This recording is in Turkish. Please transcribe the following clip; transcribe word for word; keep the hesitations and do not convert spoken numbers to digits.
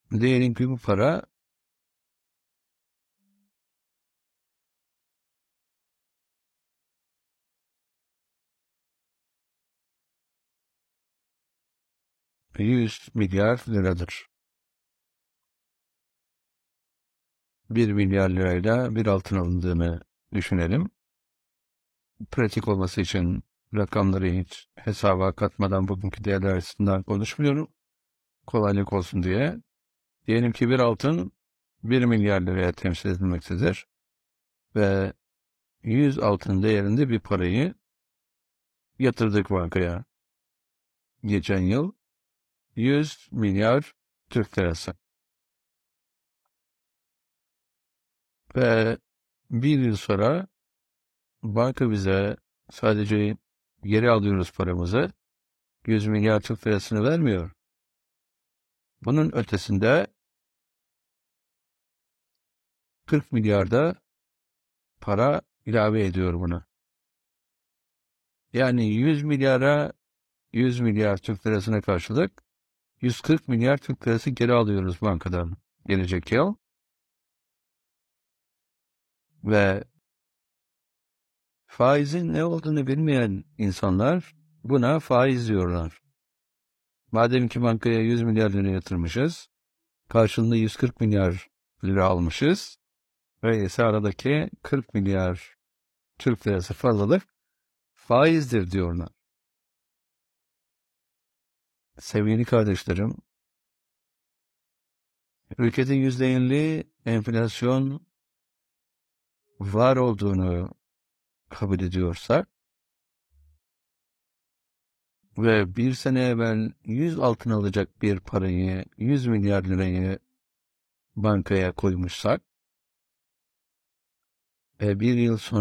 Diyelim ki bu para yüz milyar liradır. bir milyar lirayla bir altın alındığını düşünelim. Pratik olması için rakamları hiç hesaba katmadan bugünkü değerler açısından konuşmuyorum. Kolaylık olsun diye. Diyelim ki bir altın bir milyar liraya temsil edilmektedir. Ve yüz altın değerinde bir parayı yatırdık bankaya. Geçen yıl yüz milyar Türk lirası. Ve bir yıl sonra banka bize sadece geri alıyoruz paramızı, yüz milyar Türk lirasını vermiyor. Bunun ötesinde kırk milyarda para ilave ediyor buna. Yani yüz milyara yüz milyar Türk lirasına karşılık yüz kırk milyar Türk lirası geri alıyoruz bankadan gelecek yıl. Ve faizin ne olduğunu bilmeyen insanlar buna faiz diyorlar. Madem ki bankaya yüz milyar lira yatırmışız, karşılığında yüz kırk milyar lira almışız ve ise aradaki kırk milyar Türk lirası fazlalık faizdir diyorlar. Sevgili kardeşlerim, ülkede yüzde elli enflasyon var olduğunu kabul ediyorsak ve bir sene evvel yüz altın alacak bir parayı, yüz milyar lirayı bankaya koymuşsak ve bir yıl sonra